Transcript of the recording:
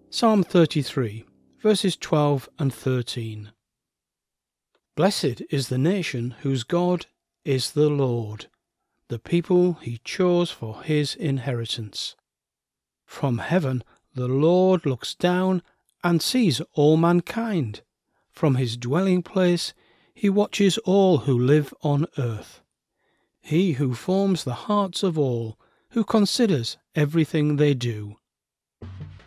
Psalm 33, verses 12 and 13. Blessed is the nation whose God is the Lord, the people he chose for his inheritance. From heaven the Lord looks down and sees all mankind. From his dwelling place he watches all who live on earth. He who forms the hearts of all, who considers everything they do.